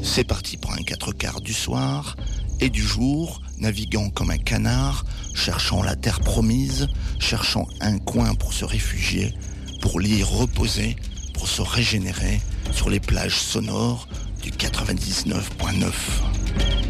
C'est parti pour un 4/4 du soir et du jour, naviguant comme un canard, cherchant la terre promise, cherchant un coin pour se réfugier, pour l'y reposer, pour se régénérer sur les plages sonores du 99.9.